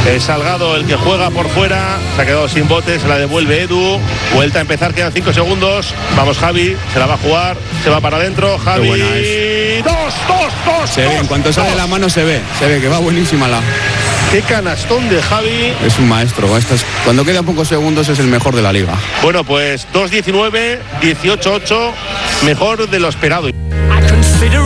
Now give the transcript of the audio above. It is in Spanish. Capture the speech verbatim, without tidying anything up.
Es Salgado el que juega por fuera, se ha quedado sin bote, se la devuelve Edu, vuelta a empezar, quedan cinco segundos, vamos Javi, se la va a jugar, se va para adentro, Javi, dos, dos, dos, se dos, ve, en cuanto dos. sale la mano se ve, se ve que va buenísima la... Qué canastón de Javi. Es un maestro, estas, cuando quedan pocos segundos es el mejor de la liga. Bueno, pues dos diecinueve, dieciocho ocho, mejor de lo esperado.